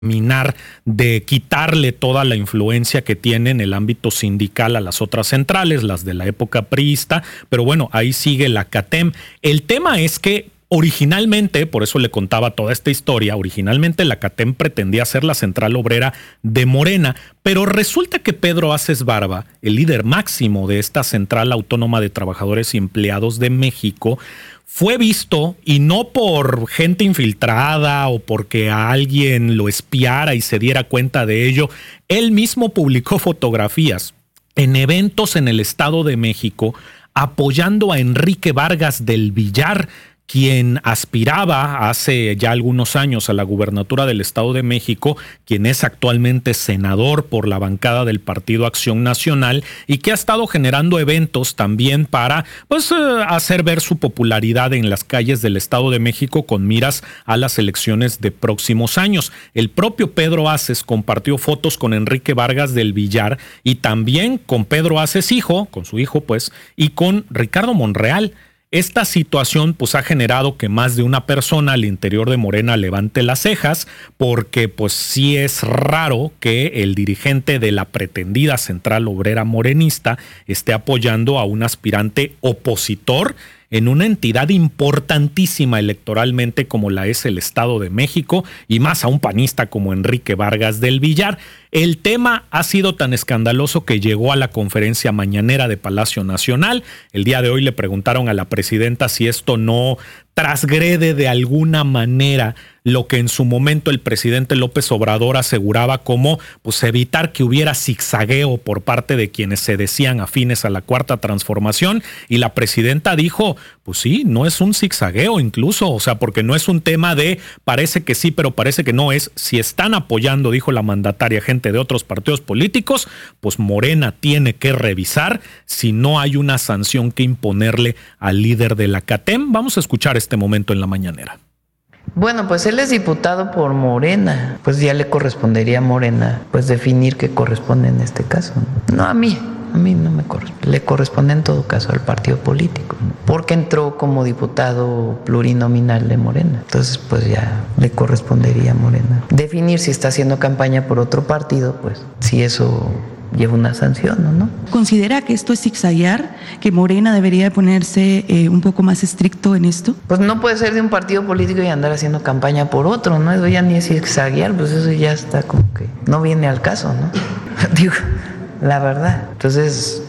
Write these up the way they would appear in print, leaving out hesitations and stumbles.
terminar de quitarle toda la influencia que tiene en el ámbito sindical a las otras centrales, las de la época priista, pero bueno, ahí sigue la CATEM. El tema es que originalmente, por eso le contaba toda esta historia, originalmente la CATEM pretendía ser la central obrera de Morena, pero resulta que Pedro Aces Barba, el líder máximo de esta Central Autónoma de Trabajadores y Empleados de México, fue visto, y no por gente infiltrada o porque a alguien lo espiara y se diera cuenta de ello, él mismo publicó fotografías en eventos en el Estado de México apoyando a Enrique Vargas del Villar, quien aspiraba hace ya algunos años a la gubernatura del Estado de México, quien es actualmente senador por la bancada del Partido Acción Nacional y que ha estado generando eventos también para hacer ver su popularidad en las calles del Estado de México con miras a las elecciones de próximos años. El propio Pedro Aces compartió fotos con Enrique Vargas del Villar y también con Pedro Aces hijo, con su hijo y con Ricardo Monreal. Esta situación ha generado que más de una persona al interior de Morena levante las cejas, porque sí es raro que el dirigente de la pretendida central obrera morenista esté apoyando a un aspirante opositor en una entidad importantísima electoralmente como la es el Estado de México, y más a un panista como Enrique Vargas del Villar. El tema ha sido tan escandaloso que llegó a la conferencia mañanera de Palacio Nacional. El día de hoy le preguntaron a la presidenta si esto no transgrede de alguna manera lo que en su momento el presidente López Obrador aseguraba como evitar que hubiera zigzagueo por parte de quienes se decían afines a la Cuarta Transformación, y la presidenta dijo, sí, no es un zigzagueo incluso, porque no es un tema de parece que sí, pero parece que no, es si están apoyando, dijo la mandataria, gente de otros partidos políticos, Morena tiene que revisar si no hay una sanción que imponerle al líder de la CATEM. Vamos a escuchar este momento en la mañanera. Bueno, él es diputado por Morena, ya le correspondería a Morena definir qué corresponde en este caso. No a mí no me corresponde, le corresponde en todo caso al partido político, porque entró como diputado plurinominal de Morena. Entonces ya le correspondería a Morena definir si está haciendo campaña por otro partido, si eso lleva una sanción o no. ¿Considera que esto es zigzaguear, que Morena debería ponerse un poco más estricto en esto? No puede ser de un partido político y andar haciendo campaña por otro, ¿no? Eso ya ni es zigzaguear, eso ya está como que no viene al caso, ¿no? Digo, la verdad. Entonces,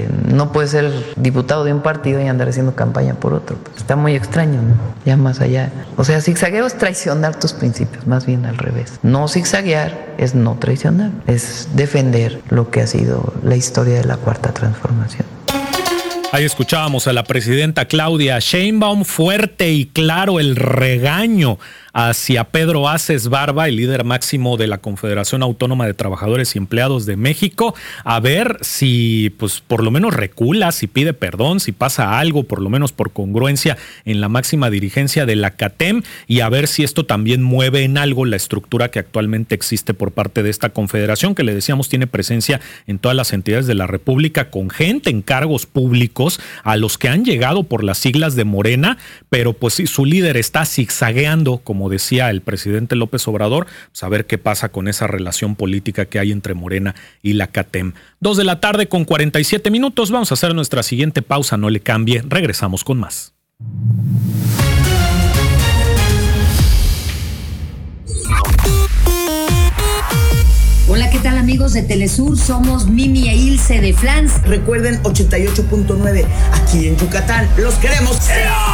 no puede ser diputado de un partido y andar haciendo campaña por otro. Está muy extraño, ¿no? Ya más allá. Zigzagueo es traicionar tus principios, más bien al revés. No zigzaguear es no traicionar, es defender lo que ha sido la historia de la Cuarta Transformación. Ahí escuchábamos a la presidenta Claudia Sheinbaum, fuerte y claro el regaño hacia Pedro Aces Barba, el líder máximo de la Confederación Autónoma de Trabajadores y Empleados de México, a ver si por lo menos recula, si pide perdón, si pasa algo, por lo menos por congruencia en la máxima dirigencia de la CATEM, y a ver si esto también mueve en algo la estructura que actualmente existe por parte de esta confederación, que le decíamos tiene presencia en todas las entidades de la República, con gente en cargos públicos a los que han llegado por las siglas de Morena, pero su líder está zigzagueando, como decía el presidente López Obrador, a ver qué pasa con esa relación política que hay entre Morena y la CATEM. 2:47 p.m. Vamos a hacer nuestra siguiente pausa, no le cambie, regresamos con más. Hola, ¿qué tal amigos de Telesur? Somos Mimi e Ilse de Flans. Recuerden 88.9 aquí en Yucatán. ¡Los queremos! ¡Sí!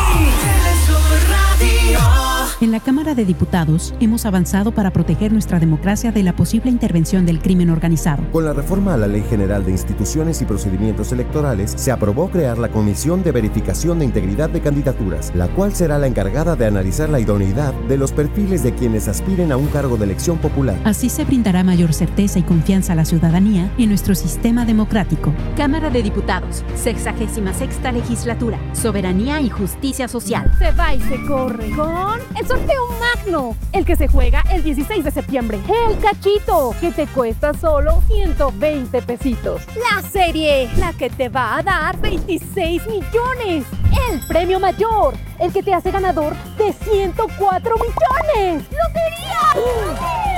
En la Cámara de Diputados hemos avanzado para proteger nuestra democracia de la posible intervención del crimen organizado. Con la reforma a la Ley General de Instituciones y Procedimientos Electorales, se aprobó crear la Comisión de Verificación de Integridad de Candidaturas, la cual será la encargada de analizar la idoneidad de los perfiles de quienes aspiren a un cargo de elección popular. Así se brindará mayor certeza y confianza a la ciudadanía en nuestro sistema democrático. Cámara de Diputados, 66ª Legislatura, Soberanía y Justicia Social. Se va y se corre con el sorteo magno, el que se juega el 16 de septiembre. El cachito, que te cuesta solo 120 pesitos. La serie, la que te va a dar 26 millones. El premio mayor, el que te hace ganador de 104 millones. ¡Lotería!